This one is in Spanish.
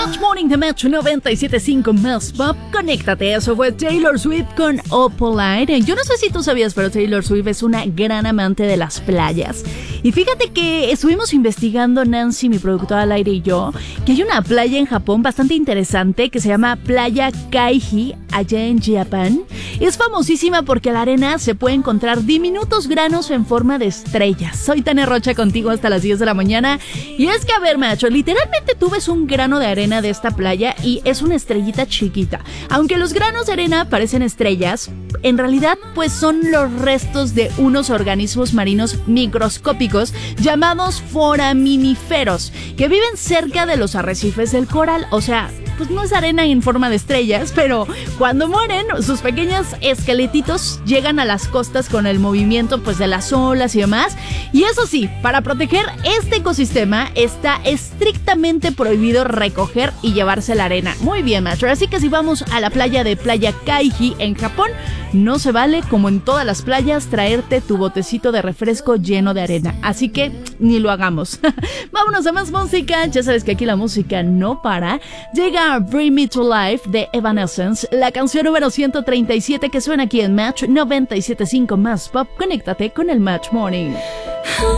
Match Morning de Match 97.5 Más Pop. Conéctate, eso fue Taylor Swift con Opalite. Yo no sé si tú sabías, pero Taylor Swift es una gran amante de las playas. Y fíjate que estuvimos investigando, Nancy, mi productora al aire y yo, que hay una playa en Japón bastante interesante que se llama Playa Kaiji, allá en Japón. Es famosísima porque la arena se puede encontrar diminutos granos en forma de estrellas. Soy Tania Rocha contigo hasta las 10 de la mañana. Y es que, a ver, macho, literalmente tú ves un grano de arena de esta playa y es una estrellita chiquita. Aunque los granos de arena parecen estrellas, en realidad pues son los restos de unos organismos marinos microscópicos llamados foraminíferos que viven cerca de los arrecifes del coral. O sea, pues no es arena en forma de estrellas, pero cuando mueren, sus pequeños esqueletitos llegan a las costas con el movimiento pues de las olas y demás. Y eso sí, para proteger este ecosistema está estrictamente prohibido recoger y llevarse la arena. Muy bien, macho. Así que si vamos a la playa de Playa Kaiji en Japón, no se vale, como en todas las playas, traerte tu botecito de refresco lleno de arena. Así que ni lo hagamos. Vámonos a más música. Ya sabes que aquí la música no para. Llega Bring Me to Life de Evanescence, la canción número 137 que suena aquí en Match 97.5 Más Pop. Conéctate con el Match Morning.